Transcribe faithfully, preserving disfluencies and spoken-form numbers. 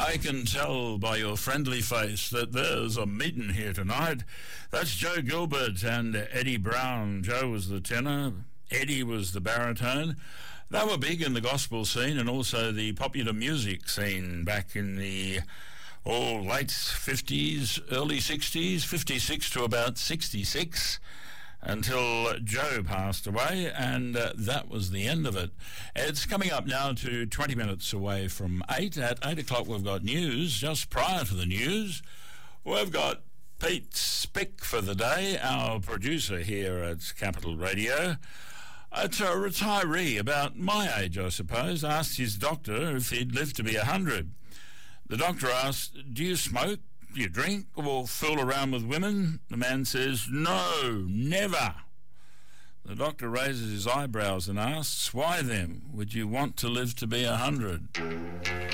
I can tell by your friendly face that there's a meeting here tonight. That's Joe Gilbert and Eddie Brown. Joe was the tenor, Eddie was the baritone. They were big in the gospel scene and also the popular music scene back in the oh, late fifties, early sixties, fifty-six to about sixty-six, until Joe passed away, and uh, that was the end of it. It's coming up now to twenty minutes away from eight. At eight o'clock we've got news. Just prior to the news, we've got Pete Spick for the day, our producer here at Capital Radio. It's a retiree about my age, I suppose, asked his doctor if he'd live to be one hundred. The doctor asked, do you smoke, do you drink, or fool around with women? The man says, no, never. The doctor raises his eyebrows and asks, why then would you want to live to be one hundred?